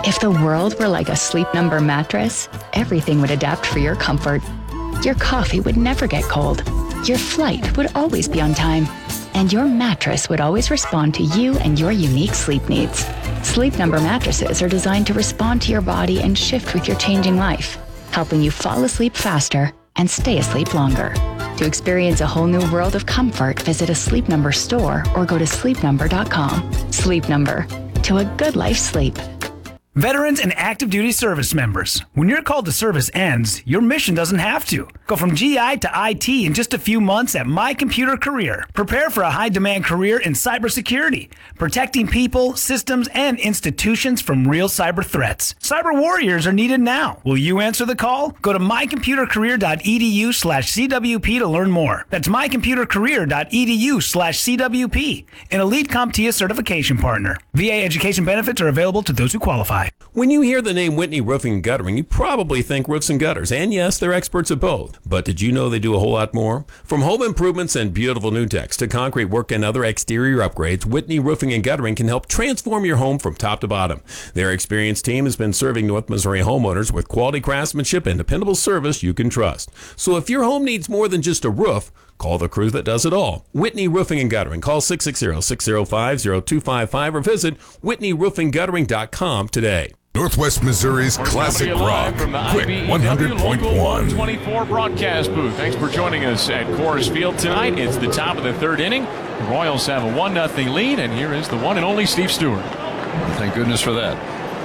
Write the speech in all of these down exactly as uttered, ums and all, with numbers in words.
If the world were like a Sleep Number mattress, everything would adapt for your comfort. Your coffee would never get cold. Your flight would always be on time. And your mattress would always respond to you and your unique sleep needs. Sleep Number mattresses are designed to respond to your body and shift with your changing life, helping you fall asleep faster and stay asleep longer. To experience a whole new world of comfort, visit a Sleep Number store or go to sleep number dot com. Sleep Number. To a good life sleep. Veterans and active duty service members, when your call to service ends, your mission doesn't have to. Go from G I to I T in just a few months at My Computer Career. Prepare for a high-demand career in cybersecurity, protecting people, systems, and institutions from real cyber threats. Cyber warriors are needed now. Will you answer the call? Go to my computer career dot e d u slash c w p to learn more. That's my computer career dot e d u slash c w p, an Elite CompTIA certification partner. V A education benefits are available to those who qualify. When you hear the name Whitney Roofing and Guttering, you probably think roofs and gutters. And yes, they're experts at both. But did you know they do a whole lot more? From home improvements and beautiful new decks to concrete work and other exterior upgrades, Whitney Roofing and Guttering can help transform your home from top to bottom. Their experienced team has been serving North Missouri homeowners with quality craftsmanship and dependable service you can trust. So if your home needs more than just a roof, call the crew that does it all. Whitney Roofing and Guttering. Call six six zero, six zero five, zero two five five or visit whitney roofing guttering dot com today. Northwest Missouri's classic rock, Quick one hundred point one. twenty-four broadcast booth. Thanks for joining us at Coors Field tonight. It's the top of the third inning. The Royals have a one nothing lead, and here is the one and only Steve Stewart. Thank goodness for that.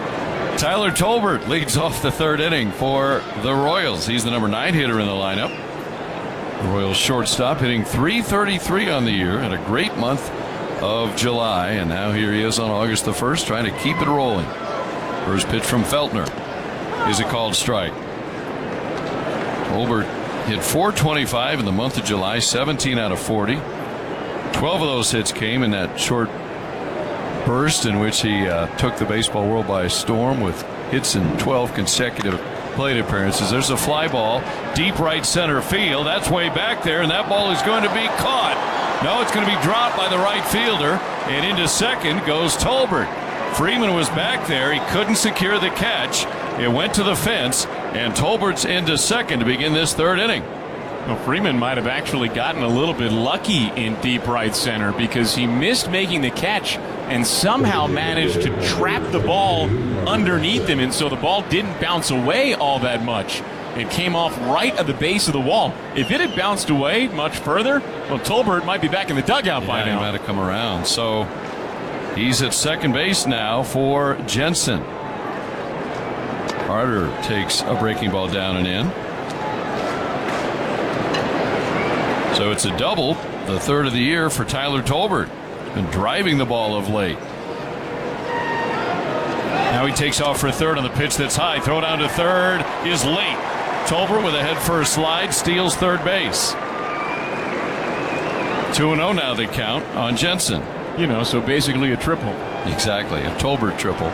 Tyler Tolbert leads off the third inning for the Royals. He's the number nine hitter in the lineup. The Royals shortstop hitting three thirty-three on the year and a great month of July. And now here he is on August the first trying to keep it rolling. First pitch from Feltner is a called strike. Tolbert hit four twenty-five in the month of July, seventeen out of forty. twelve of those hits came in that short burst in which he uh, took the baseball world by storm with hits in twelve consecutive plate appearances. There's a fly ball deep right center field. That's way back there, and that ball is going to be caught. No, it's going to be dropped by the right fielder, and into second goes Tolbert. Freeman was back there. He couldn't secure the catch. It went to the fence, and Tolbert's into second to begin this third inning. Well, Freeman might have actually gotten a little bit lucky in deep right center because he missed making the catch and somehow managed to trap the ball underneath him, and so the ball didn't bounce away all that much. It came off right at the base of the wall. If it had bounced away much further, well, Tolbert might be back in the dugout yeah, by now. He might have come around. So he's at second base now for Jensen. Carter takes a breaking ball down and in. So it's a double, the third of the year for Tyler Tolbert. Been driving the ball of late. Now he takes off for third on the pitch that's high. Throw down to third is late. Tolbert with a head first slide steals third base. two and oh now they count on Jensen. You know, so basically a triple. Exactly, a Tolbert triple.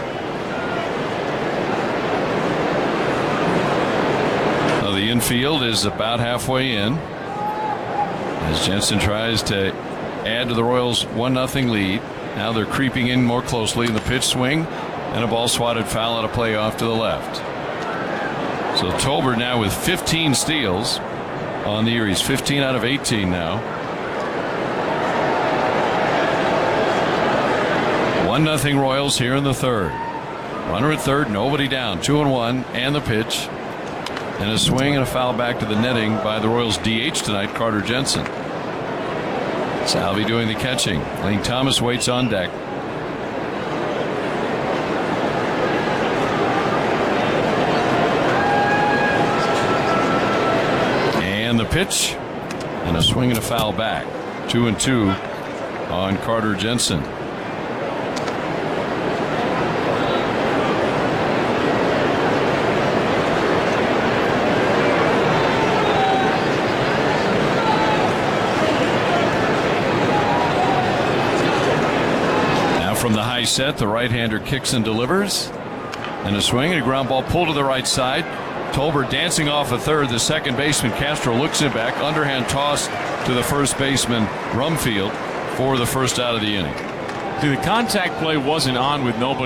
Now the infield is about halfway in as Jensen tries to add to the Royals' one nothing lead. Now they're creeping in more closely in the pitch swing, and a ball swatted foul out of play off to the left. So Tolbert now with fifteen steals on the year. He's fifteen out of eighteen now. one nothing Royals here in the third. Runner at third, nobody down. Two and one, and the pitch. And a swing and a foul back to the netting by the Royals D H tonight, Carter Jensen. Salvi doing the catching. Lane Thomas waits on deck. And the pitch. And a swing and a foul back. Two and two on Carter Jensen. From the high set, the right-hander kicks and delivers. And a swing and a ground ball pulled to the right side. Tolbert dancing off a third. The second baseman, Castro, looks it back. Underhand toss to the first baseman, Rumfield, for the first out of the inning. See, the contact play wasn't on with nobody